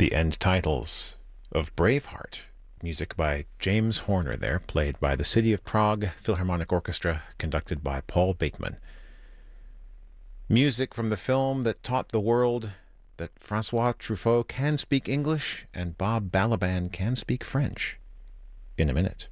The end titles of Braveheart. Music by James Horner there, played by the City of Prague Philharmonic Orchestra, conducted by Paul Bateman. Music from the film that taught the world that Francois Truffaut can speak English and Bob Balaban can speak French. In a minute.